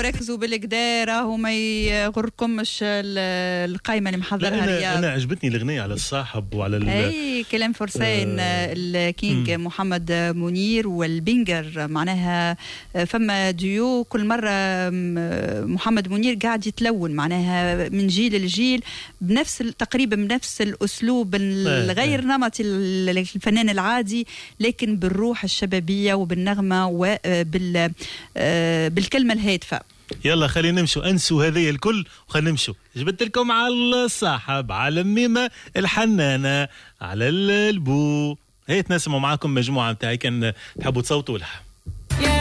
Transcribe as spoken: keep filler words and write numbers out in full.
وركزوا بالكدا راهو ما يغركمش القائمه اللي محضرها رياض. انا عجبتني الاغنيه على الصاحب وعلى اي كلام فرسان آه الكينج م. محمد منير والبنجر، معناها فما ديو كل مره محمد منير قاعد يتلون معناها من جيل لجيل بنفس تقريبا بنفس الاسلوب الغير نمطي الفنان العادي، لكن بالروح الشبابيه وبالنغمه وبال بالكلمه الهادفه. يلا خلينا نمشوا، انسوا هذه الكل وخلينا نمشوا. جبت لكم على الصاحب، على الميمه الحنانه، على البو. هي تنسموا معاكم مجموعه نتاعي، كان تحبوا تصوتوا لها.